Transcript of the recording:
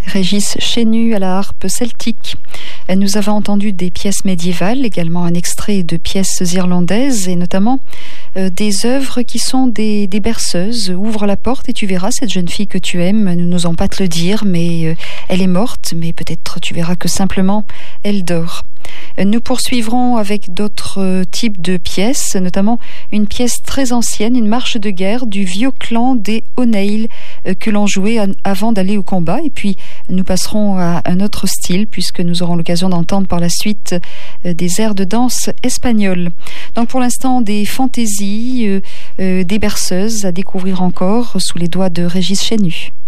Régis Chenu à la harpe celtique. Nous avons entendu des pièces médiévales, également un extrait de pièces irlandaises et notamment des œuvres qui sont des berceuses. Ouvre la porte et tu verras cette jeune fille que tu aimes. Nous n'osons pas te le dire, mais elle est morte, mais peut-être tu verras que simplement elle dort. Nous poursuivrons avec d'autres types de pièces, notamment une pièce très ancienne, une marche de guerre du vieux clan des O'Neill que l'on jouait avant d'aller au combat. Et puis nous passerons à un autre style puisque nous aurons l'occasion d'entendre par la suite des airs de danse espagnols. Donc pour l'instant des fantaisies, des berceuses à découvrir encore sous les doigts de Régis Chenu.